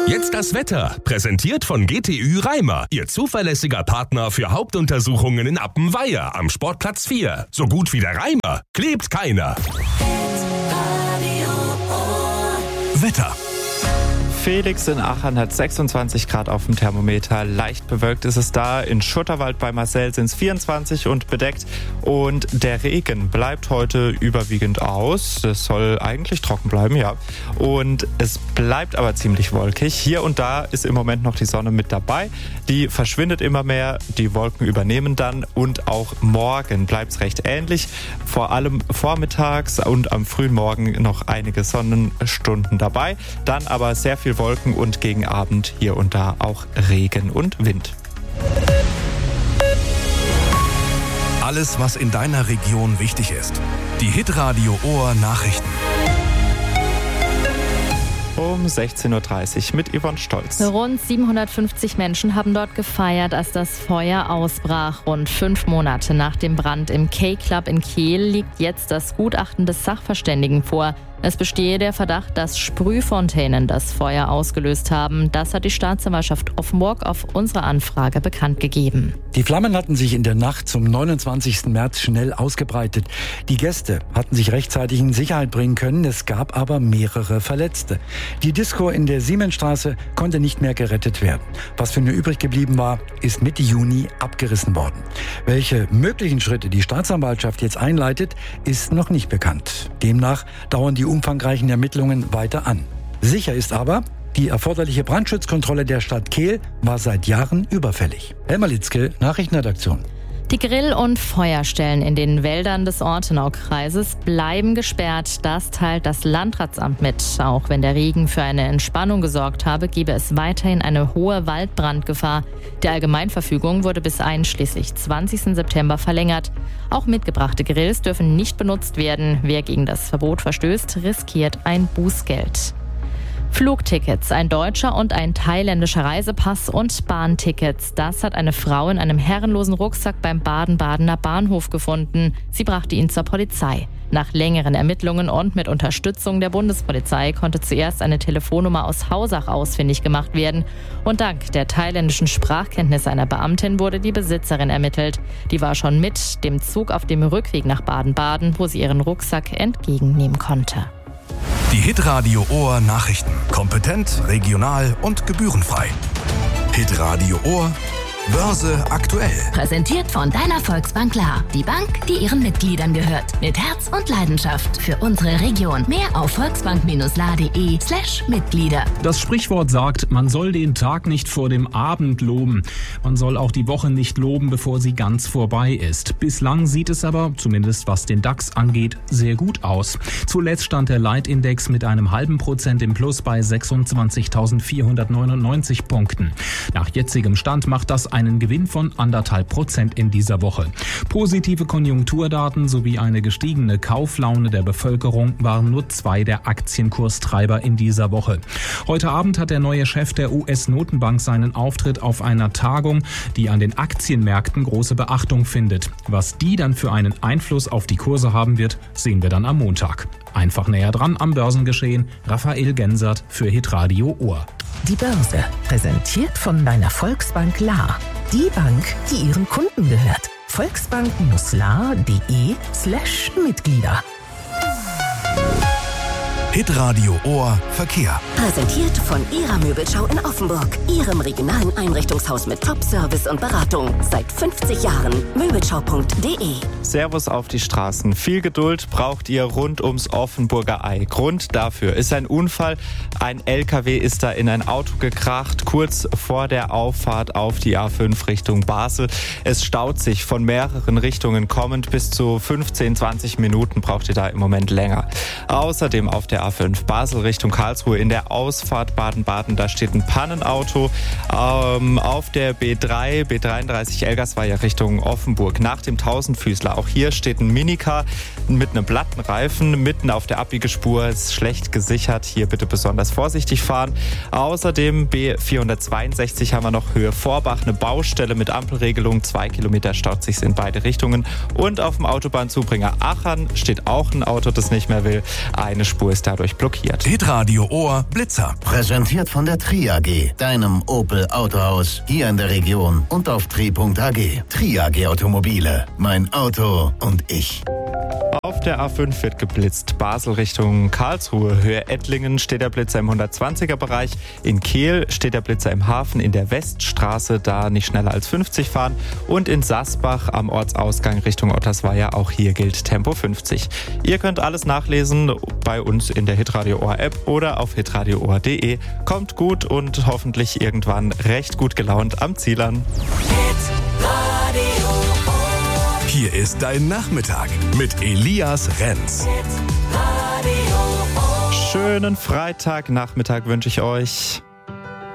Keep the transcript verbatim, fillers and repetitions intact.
Jetzt das Wetter, präsentiert von G T Ü Reimer, Ihr zuverlässiger Partner für Hauptuntersuchungen in Appenweier am Sportplatz vier. So gut wie der Reimer, klebt keiner. Wetter. Felix in Aachen hat sechsundzwanzig Grad auf dem Thermometer. Leicht bewölkt ist es da. In Schutterwald bei Marcel sind es vierundzwanzig und bedeckt. Und der Regen bleibt heute überwiegend aus. Es soll eigentlich trocken bleiben, ja. Und es bleibt aber ziemlich wolkig. Hier und da ist im Moment noch die Sonne mit dabei. Die verschwindet immer mehr. Die Wolken übernehmen dann. Und auch morgen bleibt es recht ähnlich. Vor allem vormittags und am frühen Morgen noch einige Sonnenstunden dabei. Dann aber sehr viel Wolken und gegen Abend hier und da auch Regen und Wind. Alles, was in deiner Region wichtig ist. Die Hitradio Ohr Nachrichten. Um sechzehn Uhr dreißig mit Yvonne Stolz. Rund siebenhundertfünfzig Menschen haben dort gefeiert, als das Feuer ausbrach. Rund fünf Monate nach dem Brand im K-Club in Kehl liegt jetzt das Gutachten des Sachverständigen vor. Es bestehe der Verdacht, dass Sprühfontänen das Feuer ausgelöst haben. Das hat die Staatsanwaltschaft Offenburg auf unsere Anfrage bekannt gegeben. Die Flammen hatten sich in der Nacht zum neunundzwanzigsten März schnell ausgebreitet. Die Gäste hatten sich rechtzeitig in Sicherheit bringen können. Es gab aber mehrere Verletzte. Die Disco in der Siemensstraße konnte nicht mehr gerettet werden. Was für nur übrig geblieben war, ist Mitte Juni abgerissen worden. Welche möglichen Schritte die Staatsanwaltschaft jetzt einleitet, ist noch nicht bekannt. Demnach dauern die umfangreichen Ermittlungen weiter an. Sicher ist aber, die erforderliche Brandschutzkontrolle der Stadt Kehl war seit Jahren überfällig. Elmar Litzke, Nachrichtenredaktion. Die Grill- und Feuerstellen in den Wäldern des Ortenaukreises bleiben gesperrt. Das teilt das Landratsamt mit. Auch wenn der Regen für eine Entspannung gesorgt habe, gebe es weiterhin eine hohe Waldbrandgefahr. Die Allgemeinverfügung wurde bis einschließlich zwanzigsten September verlängert. Auch mitgebrachte Grills dürfen nicht benutzt werden. Wer gegen das Verbot verstößt, riskiert ein Bußgeld. Flugtickets, ein deutscher und ein thailändischer Reisepass und Bahntickets. Das hat eine Frau in einem herrenlosen Rucksack beim Baden-Badener Bahnhof gefunden. Sie brachte ihn zur Polizei. Nach längeren Ermittlungen und mit Unterstützung der Bundespolizei konnte zuerst eine Telefonnummer aus Hausach ausfindig gemacht werden. Und dank der thailändischen Sprachkenntnisse einer Beamtin wurde die Besitzerin ermittelt. Die war schon mit dem Zug auf dem Rückweg nach Baden-Baden, wo sie ihren Rucksack entgegennehmen konnte. Die Hitradio Ohr Nachrichten. Kompetent, regional und gebührenfrei. Hitradio Ohr Börse aktuell. Präsentiert von deiner Volksbank Klar. Die Bank, die ihren Mitgliedern gehört. Mit Herz und Leidenschaft für unsere Region. Mehr auf volksbank-la.de slash Mitglieder. Das Sprichwort sagt, man soll den Tag nicht vor dem Abend loben. Man soll auch die Woche nicht loben, bevor sie ganz vorbei ist. Bislang sieht es aber, zumindest was den DAX angeht, sehr gut aus. Zuletzt stand der Leitindex mit einem halben Prozent im Plus bei sechsundzwanzigtausendvierhundertneunundneunzig Punkten. Nach jetzigem Stand macht das einen Gewinn von anderthalb Prozent in dieser Woche. Positive Konjunkturdaten sowie eine gestiegene Kauflaune der Bevölkerung waren nur zwei der Aktienkurstreiber in dieser Woche. Heute Abend hat der neue Chef der U S-Notenbank seinen Auftritt auf einer Tagung, die an den Aktienmärkten große Beachtung findet. Was die dann für einen Einfluss auf die Kurse haben wird, sehen wir dann am Montag. Einfach näher dran am Börsengeschehen. Raphael Gensert für Hitradio Ohr. Die Börse, präsentiert von deiner Volksbank La. Die Bank, die ihren Kunden gehört. volksbank-la.de slash Mitglieder. Hitradio Ohr Verkehr. Präsentiert von Ihrer Möbelschau in Offenburg. Ihrem regionalen Einrichtungshaus mit Top-Service und Beratung. Seit fünfzig Jahren. Möbelschau punkt de. Servus auf die Straßen. Viel Geduld braucht ihr rund ums Offenburger Ei. Grund dafür ist ein Unfall. Ein L K W ist da in ein Auto gekracht, kurz vor der Auffahrt auf die A fünf Richtung Basel. Es staut sich von mehreren Richtungen kommend. Bis zu fünfzehn, zwanzig Minuten braucht ihr da im Moment länger. Außerdem auf der A fünf Basel Richtung Karlsruhe in der Ausfahrt Baden-Baden, da steht ein Pannenauto. Ähm, auf der B drei, B dreiunddreißig Elgersweier Richtung Offenburg nach dem Tausendfüßler. Auch hier steht ein Minicar mit einem Plattenreifen mitten auf der Abbiegespur. Ist schlecht gesichert. Hier bitte besonders vorsichtig fahren. Außerdem B vierhundertzweiundsechzig haben wir noch Höhe Vorbach, eine Baustelle mit Ampelregelung. Zwei Kilometer staut sich in beide Richtungen. Und auf dem Autobahnzubringer Achern steht auch ein Auto, das nicht mehr will. Eine Spur ist dadurch blockiert. Hitradio Ohr Blitzer. Präsentiert von der Tri A G, deinem Opel Autohaus hier in der Region und auf tri punkt a g. Tri A G Automobile, mein Auto und ich. Auf der A fünf wird geblitzt. Basel Richtung Karlsruhe. Höhe Ettlingen steht der Blitzer im hundertzwanziger Bereich. In Kehl steht der Blitzer im Hafen in der Weststraße, da nicht schneller als fünfzig fahren. Und in Sasbach am Ortsausgang Richtung Ottersweier, auch hier gilt Tempo fünfzig. Ihr könnt alles nachlesen bei uns in der Hitradio Ohr App oder auf hitradio ohr punkt de. Kommt gut und hoffentlich irgendwann recht gut gelaunt am Ziel an. Hier ist dein Nachmittag mit Elias Renz. Schönen Freitagnachmittag wünsche ich euch.